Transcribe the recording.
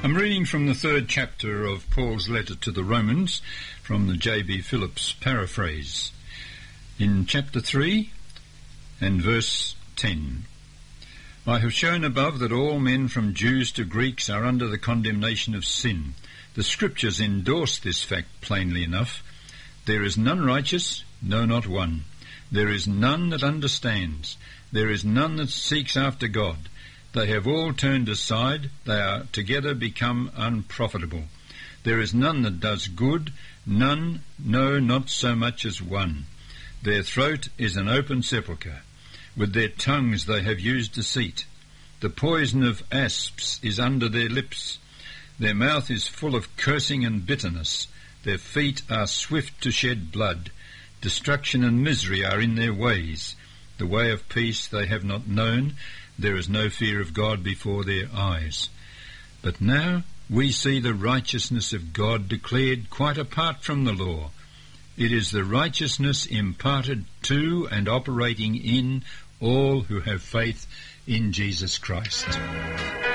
I'm reading from the 3rd chapter of Paul's letter to the Romans from the J.B. Phillips paraphrase. In chapter 3 and verse 10, I have shown above that all men from Jews to Greeks are under the condemnation of sin. The Scriptures endorse this fact plainly enough. There is none righteous, no, not one. There is none that understands. There is none that seeks after God. They have all turned aside. They are together become unprofitable. There is none that does good, none, no, not so much as one. Their throat is an open sepulchre. With their tongues they have used deceit. The poison of asps is under their lips. Their mouth is full of cursing and bitterness. Their feet are swift to shed blood. Destruction and misery are in their ways. The way of peace they have not known. There is no fear of God before their eyes. But now we see the righteousness of God declared quite apart from the law. It is the righteousness imparted to and operating in all who have faith in Jesus Christ.